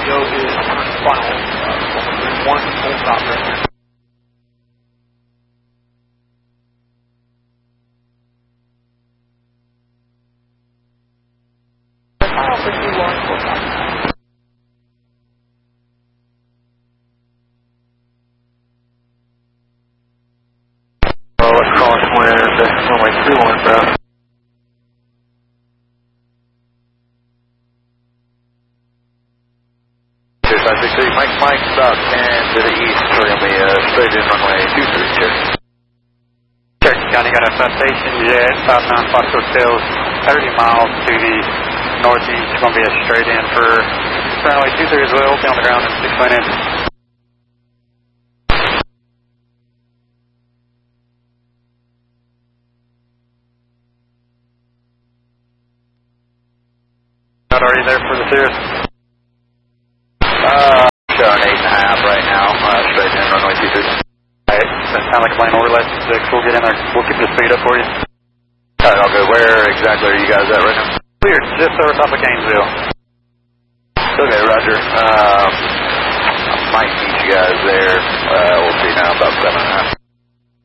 go is final. One full stop right here. Final 51, full stop. Let's cross wind, runway 21, bro. 2563, Mike, about 10 to the east, we're going to be straight in runway 23, check. Cherokee County got a Citation Jet, 59 Fox Hotel, 30 miles to the northeast, going to be a straight in for runway 23 as well, be on the ground in 6 minutes. Are you there for the Cirrus? Showing 8.5 right now, straight in runway 23. Alright, that sounds like a plane over left 6. We'll get in there, we'll keep the speed up for you. Alright, I'll go. Where exactly are you guys at right now? We're just over top of Gainesville. Okay, roger. I might meet you guys there. We'll see now, about 7.5.